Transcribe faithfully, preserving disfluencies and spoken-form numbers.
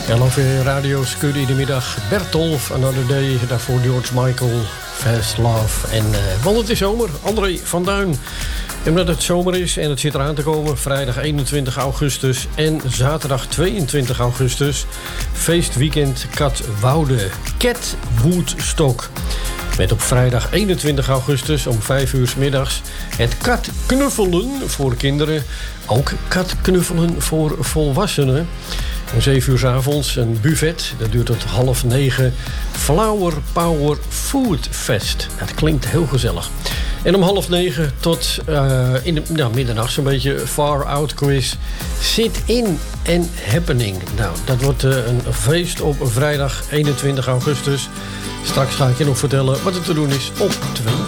En dan weer Radio Scuddy de middag. Bertolf, Another Day. Daarvoor George Michael, Fast Love. En uh, want het is zomer, André van Duin. En omdat het zomer is en het zit eraan te komen... vrijdag eenentwintig augustus en zaterdag tweeëntwintig augustus... feestweekend Katwoude, Cat Woodstock. Met op vrijdag eenentwintig augustus om vijf uur 's middags... het katknuffelen voor kinderen. Ook katknuffelen voor volwassenen. Om zeven uur 's avonds een buffet. Dat duurt tot half negen. Flower Power Food Fest. Dat klinkt heel gezellig. En om half negen tot uh, in de nou, middernacht zo'n beetje Far Out Quiz. Sit in en happening. Nou, dat wordt uh, een feest op vrijdag eenentwintig augustus. Straks ga ik je nog vertellen wat er te doen is op twee